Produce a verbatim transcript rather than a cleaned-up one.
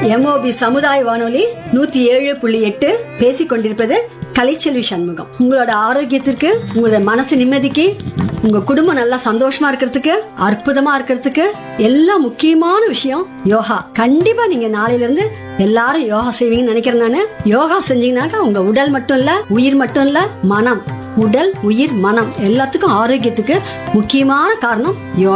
MOP சமுதாய வானொலி நூத்தி ஏழு புள்ளி எட்டு பேசிக் கொண்டிருப்பது கலைச்செல்வி சண்முகம். உங்களோட ஆரோக்கியத்திற்கு, உங்களோட மனசு நிம்மதிக்கு, உங்க குடும்பம் நல்லா சந்தோஷமா இருக்கிறதுக்கு, அற்புதமா இருக்கிறதுக்கு எல்லாம் முக்கியமான விஷயம் யோகா. கண்டிப்பா நீங்க நாளையில இருந்து எல்லாரும் யோகா செய்வீங்கன்னு நினைக்கிறேன் நானு. யோகா செஞ்சீங்கன்னாக்கா உங்க உடல் மட்டும் இல்ல, உயிர் மட்டும் இல்ல, மனம், உடல், உயிர், மனம் எல்லாத்துக்கும் ஆரோக்கியத்துக்கு முக்கியமான காரணம் யோகா.